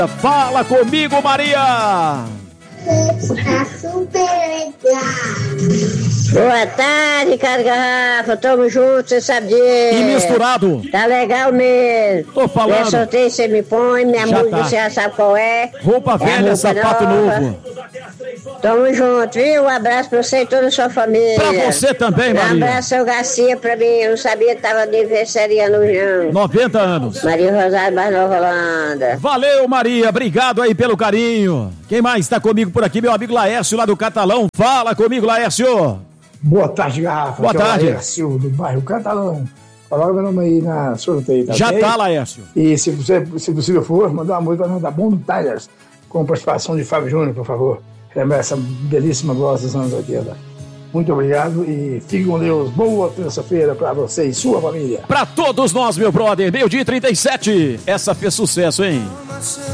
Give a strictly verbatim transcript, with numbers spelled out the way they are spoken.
Fala comigo, Maria! Está super legal. Boa tarde, cara Garrafa. Tamo junto, você sabe disso. E misturado. Tá legal mesmo. Tô falando. Minha sorteio você me põe, minha Já música tá. você já sabe qual é. Roupa É a velha, roupa sapato nova. novo. Tamo junto, viu? Um abraço pra você e toda a sua família. Pra você também, Um Maria. abraço, seu Garcia, pra mim. Eu não sabia que tava aniversariando não. noventa anos. Maria Rosário, mais Nova Holanda. Valeu, Maria. Obrigado aí pelo carinho. Quem mais está comigo por aqui? Meu amigo Laércio, lá do Catalão. Fala comigo, Laércio. Boa tarde, Garrafa. Boa Aqui é o tarde. Laércio, do bairro Catalão. Coloca meu nome aí na sorteio, tá? Já ok? tá, Laércio. E se, você, se possível for, mandar uma música da Bom Tigers, com participação de Fábio Júnior, por favor. Lembra essa belíssima voz dos anos oitenta. Muito obrigado e fique com Deus. Boa terça-feira para você e sua família. Pra todos nós, meu brother. Meio-dia e trinta e sete. Essa fez sucesso, hein?